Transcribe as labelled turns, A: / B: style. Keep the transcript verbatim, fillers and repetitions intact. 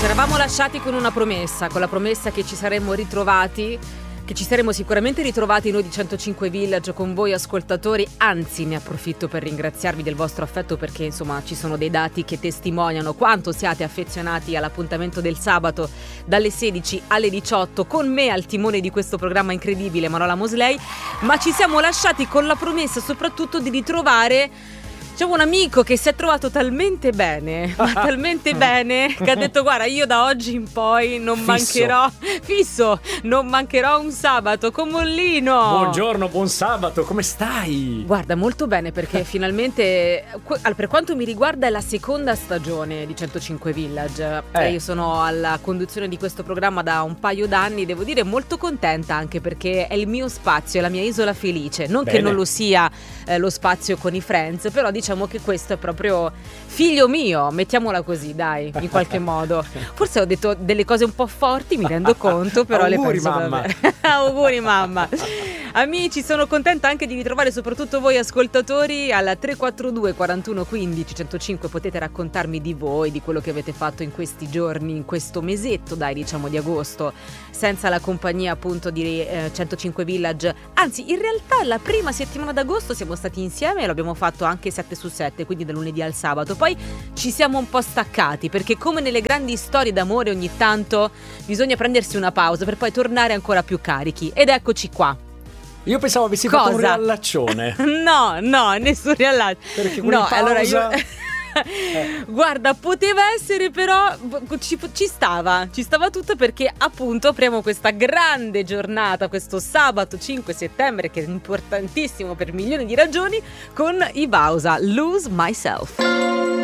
A: Ci eravamo lasciati con una promessa, con la promessa che ci saremmo ritrovati, che ci saremmo sicuramente ritrovati noi di centocinque Village con voi ascoltatori. Anzi, ne approfitto per ringraziarvi del vostro affetto, perché insomma ci sono dei dati che testimoniano quanto siate affezionati all'appuntamento del sabato dalle sedici alle diciotto con me al timone di questo programma incredibile, Manuela Mosley. Ma ci siamo lasciati con la promessa soprattutto di ritrovare, c'è un amico che si è trovato talmente bene, ma talmente bene, che ha detto: guarda, io da oggi in poi non
B: Fisso.
A: mancherò, fisso, non mancherò un sabato con Mollino.
B: Buongiorno, buon sabato, come stai?
A: Guarda, molto bene, perché finalmente, per quanto mi riguarda, è la seconda stagione di centocinque Village.
B: Eh.
A: Io sono alla conduzione di questo programma da un paio d'anni, devo dire molto contenta, anche perché è il mio spazio, è la mia isola felice. Non
B: Bene.
A: che non lo sia eh, lo spazio con i Friends, però diciamo che questo è proprio figlio mio, mettiamola così, dai, in qualche modo. Forse ho detto delle cose un po' forti, mi rendo conto, però le
B: Auguri,
A: penso
B: mamma.
A: davvero. Auguri mamma. Amici, sono contenta anche di ritrovare soprattutto voi ascoltatori al tre quattro due quarantuno quindici centocinque. Potete raccontarmi di voi, di quello che avete fatto in questi giorni, in questo mesetto, dai, diciamo di agosto, senza la compagnia appunto di eh, centocinque Village. Anzi, in realtà la prima settimana d'agosto siamo stati insieme e lo abbiamo fatto anche sette su sette, quindi da lunedì al sabato. Poi ci siamo un po' staccati, perché come nelle grandi storie d'amore ogni tanto bisogna prendersi una pausa per poi tornare ancora più carichi. Ed eccoci qua.
B: Io pensavo avessi
A: Cosa?
B: fatto un riallaccione.
A: No, no, nessun riallaccio.
B: Perché quella
A: No,
B: pausa...
A: allora io...
B: Eh.
A: Guarda, poteva essere, però ci, ci stava, ci stava tutto, perché appunto apriamo questa grande giornata, questo sabato cinque settembre, che è importantissimo per milioni di ragioni, con i Bausa, Lose Myself.